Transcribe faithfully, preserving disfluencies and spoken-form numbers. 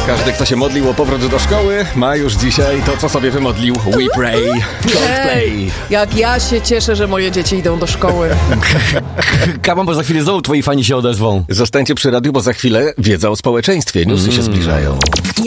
Każdy, kto się modlił o powrót do szkoły, ma już dzisiaj to, co sobie wymodlił. We pray, Coldplay. Jak ja się cieszę, że moje dzieci idą do szkoły. Kaman, bo za chwilę znowu twoi fani się odezwą. Zostańcie przy radiu, bo za chwilę wiedza o społeczeństwie. Newsy się zbliżają.